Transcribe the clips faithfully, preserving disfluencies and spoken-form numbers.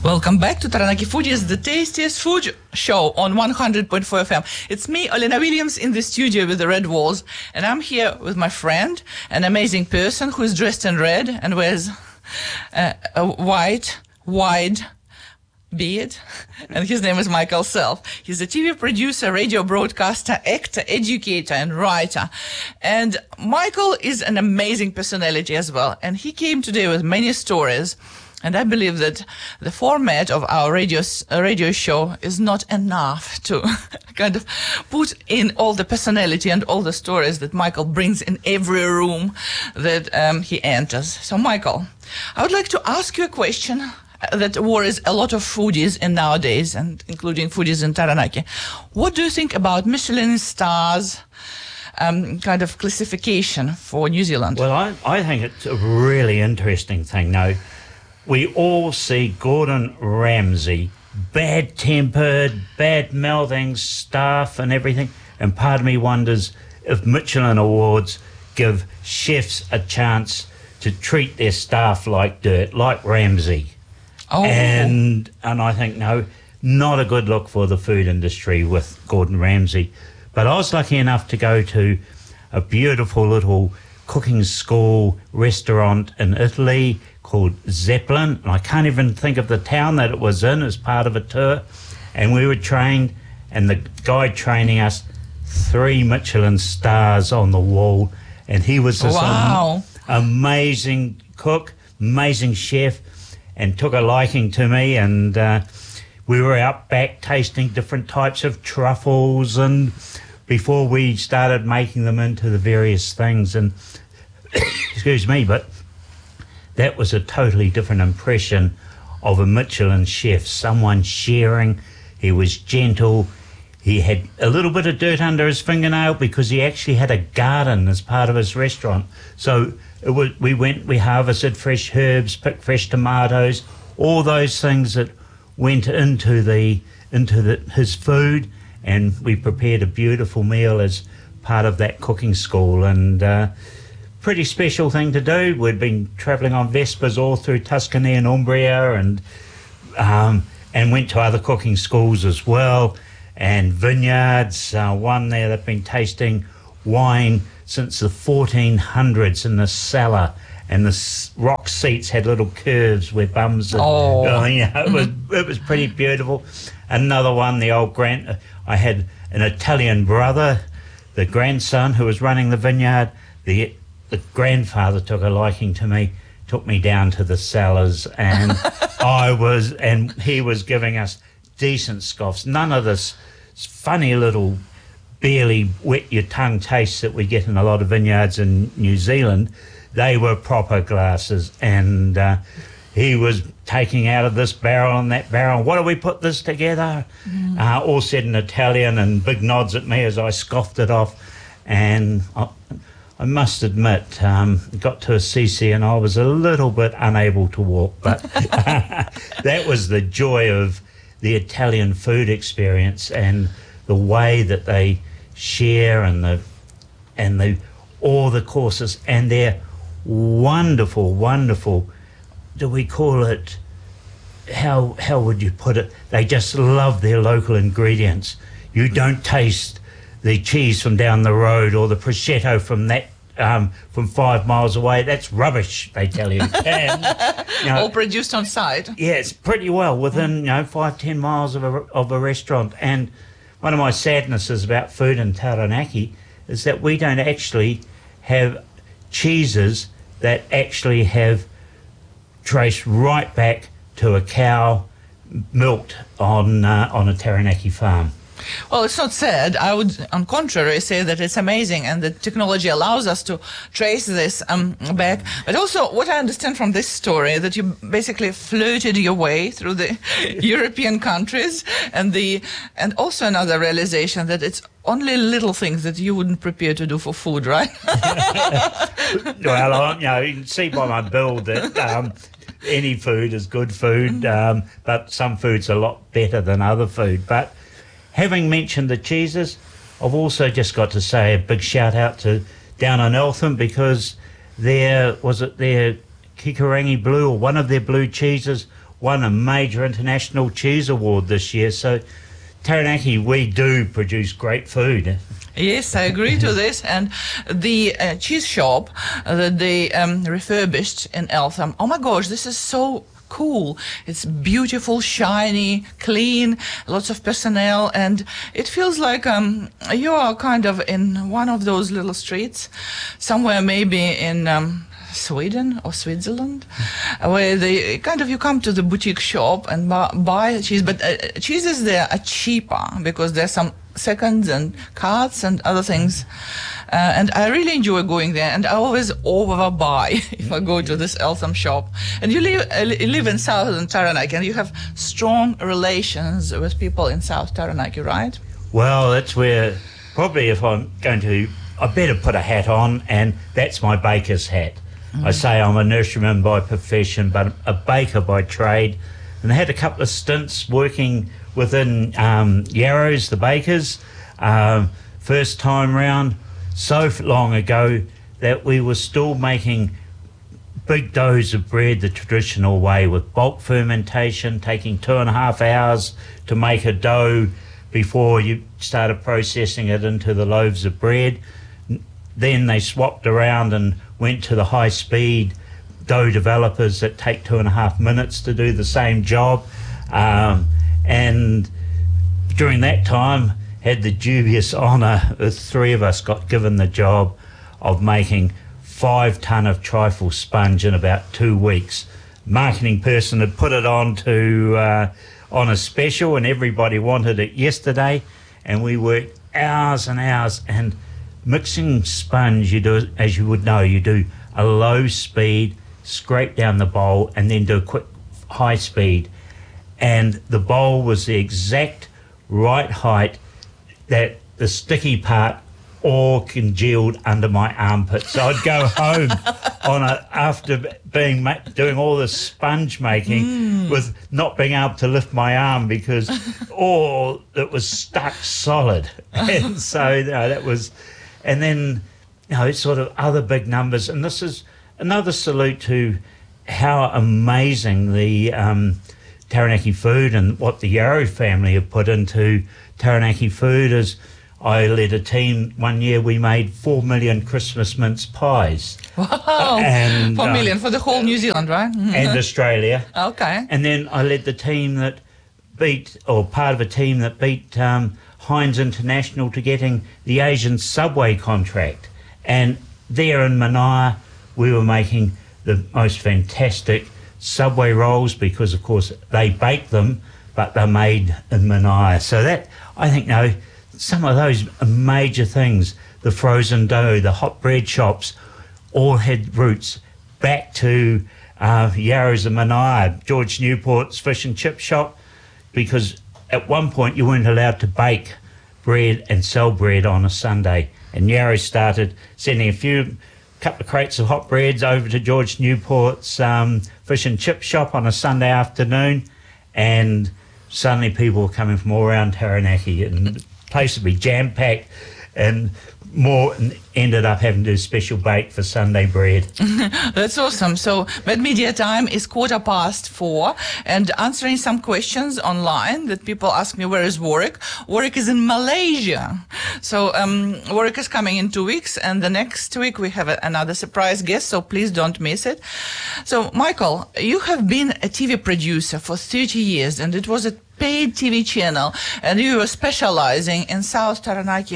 Welcome back to Taranaki Foodies, the tastiest food show on one hundred point four F M. It's me, Olena Williams, in the studio with the red walls, and I'm here with my friend, an amazing person who is dressed in red and wears uh, a white, wide beard, and his name is Michael Self. He's a T V producer, radio broadcaster, actor, educator, and writer. And Michael is an amazing personality as well, and he came today with many stories. And I believe that the format of our radio uh, radio show is not enough to kind of put in all the personality and all the stories that Michael brings in every room that um, he enters. So, Michael, I would like to ask you a question that worries a lot of foodies in nowadays, and including foodies in Taranaki. What do you think about Michelin stars um, kind of classification for New Zealand? Well, I, I think it's a really interesting thing now. We all see Gordon Ramsay, bad-tempered, bad-mouthing staff and everything, and part of me wonders if Michelin Awards give chefs a chance to treat their staff like dirt, like Ramsay. Oh. And and I think, no, not a good look for the food industry with Gordon Ramsay. But I was lucky enough to go to a beautiful little cooking school restaurant in Italy called Zeppelin, and I can't even think of the town that it was in as part of a tour. And we were trained, and the guy training us, three Michelin stars on the wall, and he was this wow. am- amazing cook, amazing chef, and took a liking to me. And uh, we were out back tasting different types of truffles, and before we started making them into the various things, and excuse me, but that was a totally different impression of a Michelin chef, someone sharing. He was gentle. He had a little bit of dirt under his fingernail because he actually had a garden as part of his restaurant. So it was, we went, we harvested fresh herbs, picked fresh tomatoes, all those things that went into the into the, his food, and we prepared a beautiful meal as part of that cooking school. And uh, pretty special thing to do. We'd been travelling on Vespers all through Tuscany and Umbria, and um, and went to other cooking schools as well, and vineyards. Uh, one there that had been tasting wine since the fourteen hundreds in the cellar, and the rock seats had little curves where bums. And, oh, uh, you know, it was it was pretty beautiful. Another one, the old grand. I had an Italian brother, the grandson who was running the vineyard. The The grandfather took a liking to me, took me down to the cellars, and I was, and he was giving us decent scoffs. None of this funny little barely wet your tongue taste that we get in a lot of vineyards in New Zealand. They were proper glasses, and uh, he was taking out of this barrel and that barrel. What do we put this together? Mm. Uh, all said in Italian, and big nods at me as I scoffed it off, and I, I must admit, um, got to Assisi and I was a little bit unable to walk, but that was the joy of the Italian food experience, and the way that they share, and the and the all the courses, and their wonderful, wonderful. Do we call it? How how would you put it? They just love their local ingredients. You don't taste the cheese from down the road or the prosciutto from that um, from five miles away. That's rubbish, they tell you. And, you know, all produced on site. Yeah, it's pretty well within you know five ten miles of a of a restaurant. And one of my sadnesses about food in Taranaki is that we don't actually have cheeses that actually have traced right back to a cow milked on uh, on a Taranaki farm. Well, it's not sad. I would, on contrary, say that it's amazing, and that technology allows us to trace this um, back. But also, what I understand from this story, that you basically floated your way through the European countries, and the and also another realization that it's only little things that you wouldn't prepare to do for food, right? Well, I, you know, you can see by my build that um, any food is good food, um, but some food's a lot better than other food. But having mentioned the cheeses, I've also just got to say a big shout out to down on Eltham, because their, was it their Kikarangi Blue, or one of their blue cheeses, won a major international cheese award this year. So Taranaki, we do produce great food. Yes, I agree to this. And the uh, cheese shop uh, that they um, refurbished in Eltham, oh my gosh, this is so cool. It's beautiful, shiny, clean, lots of personnel, and it feels like um, you are kind of in one of those little streets, somewhere maybe in um, Sweden or Switzerland, where they kind of, you come to the boutique shop and bu- buy cheese, but uh, cheeses there are cheaper because there's some seconds and carts and other things. Uh, and I really enjoy going there, and I always overbuy if I go to this Eltham shop. And you live, uh, live in southern Taranaki, and you have strong relations with people in South Taranaki, right? Well, that's where probably if I'm going to, I better put a hat on, and that's my baker's hat. Mm. I say I'm a nurseryman by profession, but a baker by trade. And I had a couple of stints working within um, Yarrows, the bakers, um, first time round. So long ago that we were still making big doughs of bread the traditional way, with bulk fermentation, taking two and a half hours to make a dough before you started processing it into the loaves of bread. Then they swapped around and went to the high-speed dough developers that take two and a half minutes to do the same job. Um, and during that time, had the dubious honour, the three of us got given the job of making five tonne of trifle sponge in about two weeks. Marketing person had put it on to uh, on a special, and everybody wanted it yesterday, and we worked hours and hours. And mixing sponge, you do, as you would know, you do a low speed, scrape down the bowl, and then do a quick high speed. And the bowl was the exact right height that the sticky part all congealed under my armpit. So I'd go home on a, after being ma- doing all this sponge making mm. with not being able to lift my arm because all it was stuck solid. And so you know, that was, and then you know sort of other big numbers. And this is another salute to how amazing the um, Taranaki food and what the Yarrow family have put into Taranaki food is. I led a team one year, we made four million Christmas mince pies. Wow, and, four million uh, for the whole New Zealand, right? And Australia. Okay. And then I led the team that beat, or part of a team that beat um, Heinz International to getting the Asian Subway contract. And there in Manaia, we were making the most fantastic Subway rolls because, of course, they bake them, but they're made in Manaia. So that, I think, you know, some of those major things, the frozen dough, the hot bread shops, all had roots back to uh, Yarrows and Manaia, George Newport's fish and chip shop, because at one point you weren't allowed to bake bread and sell bread on a Sunday. And Yarrows started sending a few, couple of crates of hot breads over to George Newport's um, fish and chip shop on a Sunday afternoon, and suddenly people were coming from all around Taranaki, and place to be jam-packed, and more ended up having to do special bake for Sunday bread. That's awesome. So Med Media time is quarter past four, and answering some questions online that people ask me, where is Warwick? Warwick is in Malaysia. So um, Warwick is coming in two weeks, and the next week we have a, another surprise guest, so please don't miss it. So Michael, you have been a T V producer for thirty years, and it was a paid T V channel, and you were specializing in South Taranaki.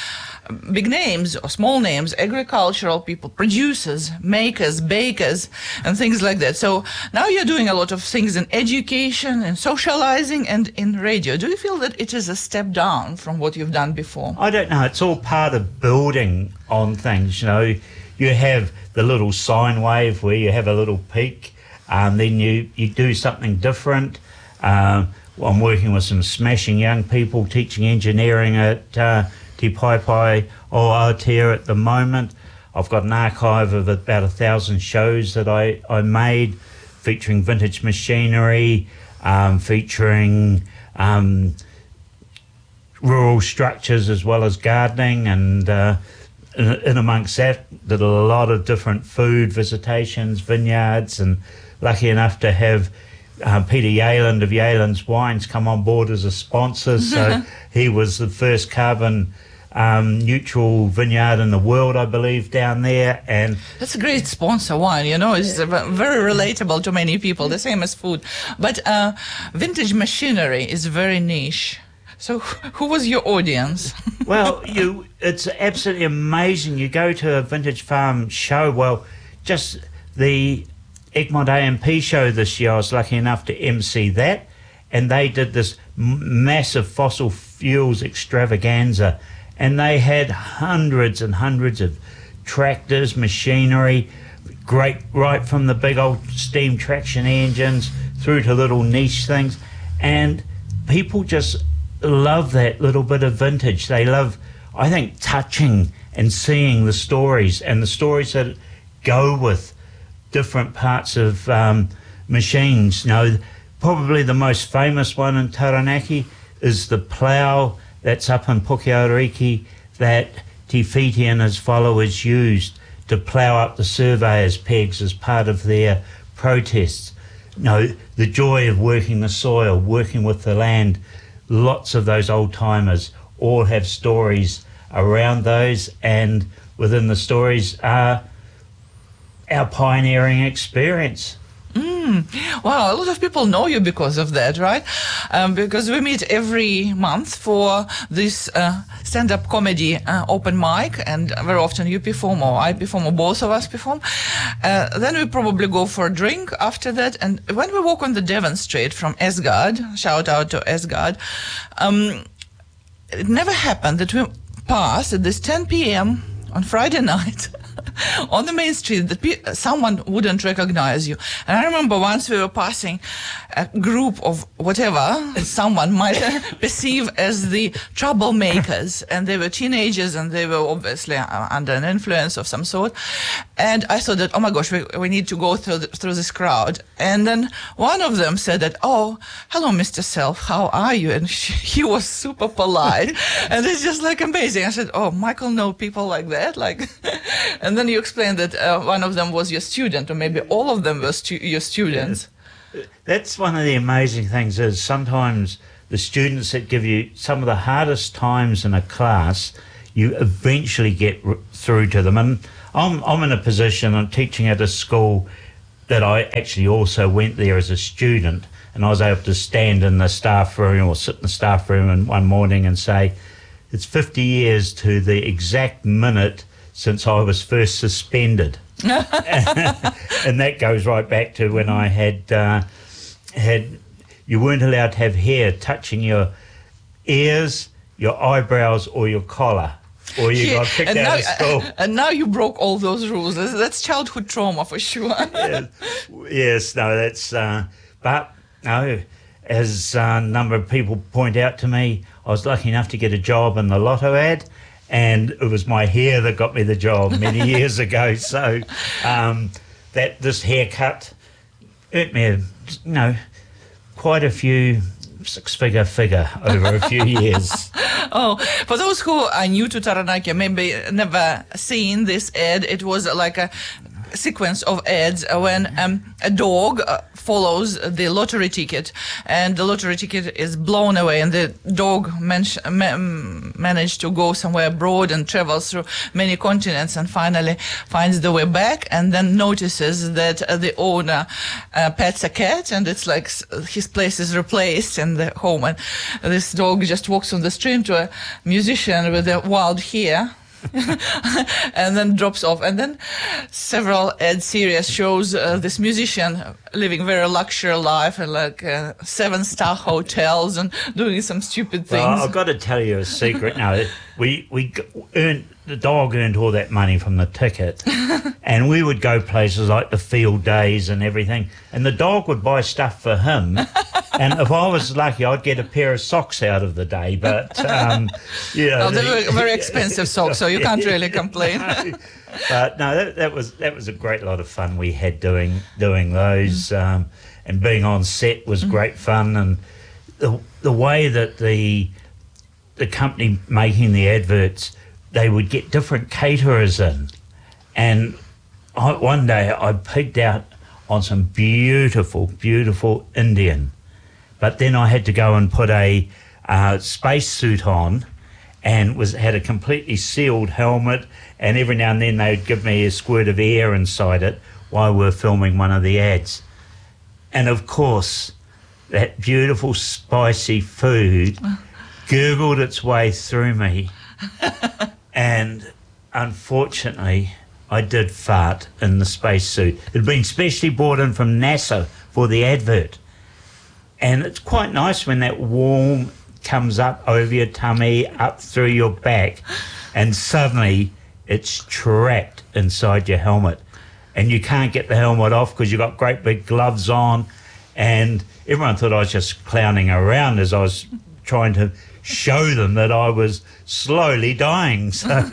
Big names or small names, agricultural people, producers, makers, bakers, and things like that. So now you're doing a lot of things in education and socializing and in radio. Do you feel that it is a step down from what you've done before? I don't know. It's all part of building on things. You know, you have the little sine wave where you have a little peak, and then you, you do something different. Um, I'm working with some smashing young people teaching engineering at uh, Te Pai Pai o Aotea at the moment. I've got an archive of about a thousand shows that I, I made, featuring vintage machinery, um, featuring um, rural structures as well as gardening, and uh, in, in amongst that, did a lot of different food visitations, vineyards, and lucky enough to have uh, Peter Yayland of Yayland's Wines come on board as a sponsor. So he was the first carbon um, neutral vineyard in the world, I believe, down there. And that's a great sponsor wine, you know, it's very relatable to many people, the same as food. But uh, vintage machinery is very niche. So who was your audience? Well, you it's absolutely amazing. You go to a vintage farm show. Well, just the Egmont A M P show this year, I was lucky enough to emcee that, and they did this m- massive fossil fuels extravaganza, and they had hundreds and hundreds of tractors, machinery, great right from the big old steam traction engines through to little niche things, and people just love that little bit of vintage. They love, I think, touching and seeing the stories and the stories that go with different parts of um, machines. You know, probably the most famous one in Taranaki is the plough that's up in Pukeariki that Te Whiti and his followers used to plough up the surveyors' pegs as part of their protests. You know, the joy of working the soil, working with the land. Lots of those old-timers all have stories around those, and within the stories are our pioneering experience. Mm. Wow, a lot of people know you because of that, right? Um, because we meet every month for this uh, stand-up comedy uh, open mic, and very often you perform, or I perform, or both of us perform. Uh, then we probably go for a drink after that, and when we walk on the Devon Street from Asgard, shout out to Asgard, um, it never happened that we pass at this ten p.m. on Friday night on the main street that pe- someone wouldn't recognize you. And I remember once we were passing a group of whatever someone might perceive as the troublemakers, and they were teenagers, and they were obviously uh, under an influence of some sort. And I thought that, oh my gosh, we, we need to go through the, through this crowd. And then one of them said that, oh, hello, Mister Self, how are you? And she, he was super polite. And it's just like amazing. I said, oh, Michael, know people like that? Like, and then you explained that uh, one of them was your student, or maybe all of them were stu- your students. That's one of the amazing things, is sometimes the students that give you some of the hardest times in a class, you eventually get r- through to them. And I'm, I'm in a position, I'm teaching at a school that I actually also went there as a student, and I was able to stand in the staff room or sit in the staff room and one morning and say, it's fifty years to the exact minute since I was first suspended. And that goes right back to when I had uh, had you weren't allowed to have hair touching your ears, your eyebrows, or your collar, or you Yeah, got kicked and out now, of school. uh, and now you broke all those rules. That's, that's childhood trauma for sure. yes, yes, no, that's. Uh, but no, as a number of people point out to me, I was lucky enough to get a job in the Lotto ad. And it was my hair that got me the job many years ago. So um, that this haircut earned me, a, you know, quite a few six-figure figure over a few years. Oh, for those who are new to Taranaki, maybe never seen this ad, it was like a sequence of ads when um, a dog uh, follows the lottery ticket, and the lottery ticket is blown away, and the dog man- ma- managed to go somewhere abroad and travels through many continents, and finally finds the way back, and then notices that uh, the owner uh, pets a cat, and it's like s- his place is replaced in the home, and this dog just walks on the street to a musician with a wild hair. And then drops off, and then several ad series shows uh, this musician living very luxury life and like uh, seven star hotels and doing some stupid things. Well, I've got to tell you a secret now. We we g- earned the dog earned all that money from the ticket, and we would go places like the field days and everything, and the dog would buy stuff for him. And if I was lucky, I'd get a pair of socks out of the day. But um, you know, Oh, they were very expensive socks, so you can't really complain. No. But no, that, that was that was a great lot of fun we had doing doing those, um, and being on set was great fun. And the the way that the the company making the adverts, they would get different caterers in, and I, one day I picked out. on some beautiful, beautiful Indian. But then I had to go and put a uh, space suit on, and was had a completely sealed helmet, and every now and then they would give me a squirt of air inside it while we were filming one of the ads. And of course, that beautiful spicy food gurgled its way through me. And unfortunately, I did fart in the spacesuit. It had been specially brought in from NASA for the advert. And it's quite nice when that warm comes up over your tummy, up through your back, and suddenly it's trapped inside your helmet. And you can't get the helmet off because you've got great big gloves on. And everyone thought I was just clowning around as I was trying to show them that I was slowly dying. So,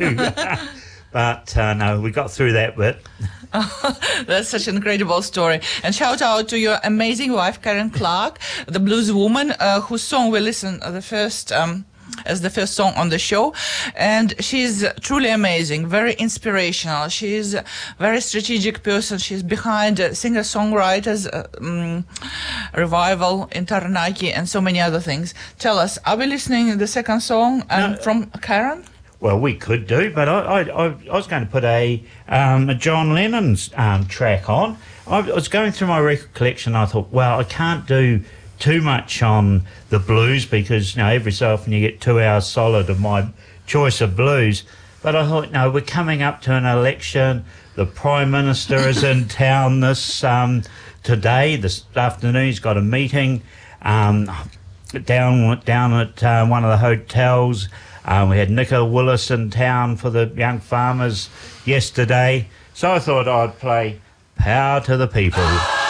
but uh, no, we got through that bit. That's such an incredible story. And shout out to your amazing wife, Karen Clark, the blues woman, uh, whose song we listened uh, the first um, as the first song on the show. And she's truly amazing, very inspirational. She's a very strategic person. She's behind uh, singer-songwriters, uh, um, Revival in Taranaki, and so many other things. Tell us, are we listening to the second song um, no. from Karen? Well, we could do, but I, I, I was going to put a, um, a John Lennon's um, track on. I was going through my record collection. I thought, well, I can't do too much on the blues because, you know, every so often you get two hours solid of my choice of blues. But I thought, no, we're coming up to an election. The Prime Minister is in town this um, today, this afternoon. He's got a meeting um, down down at uh, one of the hotels. Um, we had Nicola Willis in town for the young farmers yesterday. So I thought I'd play Power to the People.